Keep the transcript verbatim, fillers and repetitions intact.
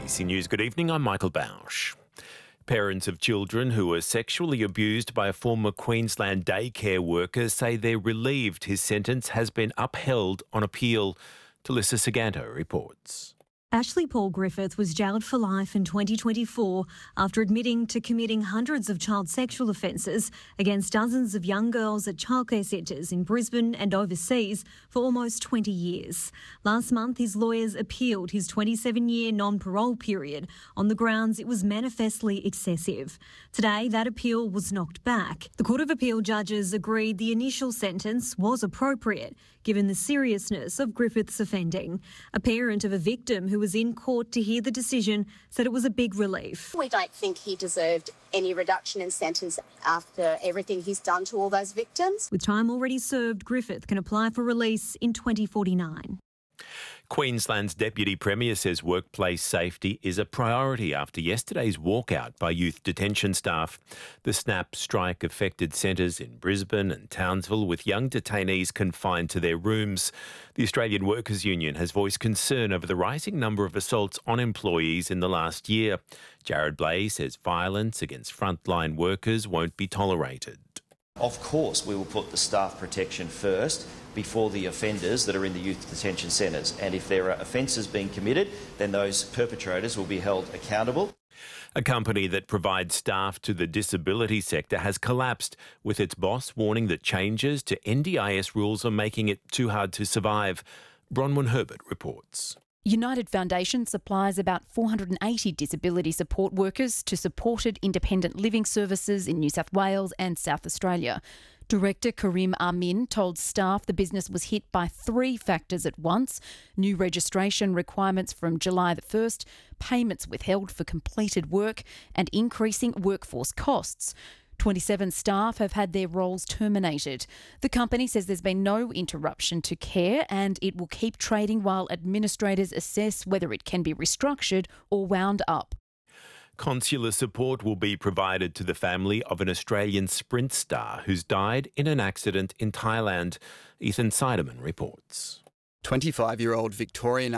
A B C News, good evening, I'm Michael Bausch. Parents of children who were sexually abused by a former Queensland daycare worker say they're relieved his sentence has been upheld on appeal. Talissa Saganto reports. Ashley Paul Griffith was jailed for life in twenty twenty-four after admitting to committing hundreds of child sexual offences against dozens of young girls at childcare centres in Brisbane and overseas for almost twenty years. Last month, his lawyers appealed his twenty-seven-year non-parole period on the grounds it was manifestly excessive. Today, that appeal was knocked back. The Court of Appeal judges agreed the initial sentence was appropriate, given the seriousness of Griffith's offending. A parent of a victim who was in court to hear the decision said it was a big relief. We don't think he deserved any reduction in sentence after everything he's done to all those victims. With time already served, Griffith can apply for release in twenty forty-nine. Queensland's Deputy Premier says workplace safety is a priority after yesterday's walkout by youth detention staff. The SNAP strike affected centres in Brisbane and Townsville, with young detainees confined to their rooms. The Australian Workers' Union has voiced concern over the rising number of assaults on employees in the last year. Jared Blay says violence against frontline workers won't be tolerated. Of course, we will put the staff protection first before the offenders that are in the youth detention centres. And if there are offences being committed, then those perpetrators will be held accountable. A company that provides staff to the disability sector has collapsed, with its boss warning that changes to N D I S rules are making it too hard to survive. Bronwyn Herbert reports. United Foundation supplies about four hundred eighty disability support workers to supported independent living services in New South Wales and South Australia. Director Karim Amin told staff the business was hit by three factors at once: new registration requirements from July the first, payments withheld for completed work, and increasing workforce costs. twenty-seven staff have had their roles terminated. The company says there's been no interruption to care and it will keep trading while administrators assess whether it can be restructured or wound up. Consular support will be provided to the family of an Australian sprint star who's died in an accident in Thailand. Ethan Seidemann reports. twenty-five-year-old Victorian